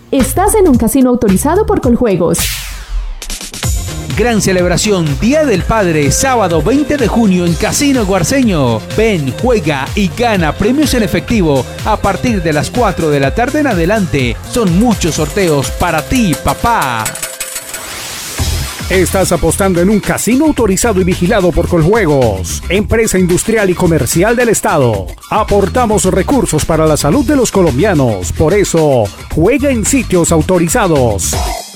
Estás en un casino autorizado por Coljuegos. Gran celebración Día del Padre, sábado 20 de junio en Casino Guarceño. Ven, juega y gana premios en efectivo a partir de las 4 de la tarde en adelante. Son muchos sorteos para ti, papá. Estás apostando en un casino autorizado y vigilado por Coljuegos, empresa industrial y comercial del Estado. Aportamos recursos para la salud de los colombianos. Por eso, juega en sitios autorizados.